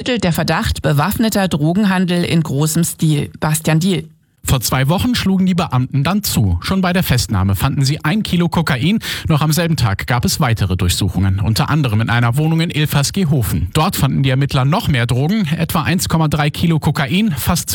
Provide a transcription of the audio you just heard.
schüttelt der Verdacht bewaffneter Drogenhandel in großem Stil. Bastian Diel. Vor 2 Wochen schlugen die Beamten dann zu. Schon bei der Festnahme fanden sie 1 Kilo Kokain. Noch am selben Tag gab es weitere Durchsuchungen, unter anderem in einer Wohnung in Ilversgehofen. Dort fanden die Ermittler noch mehr Drogen, etwa 1,3 Kilo Kokain, fast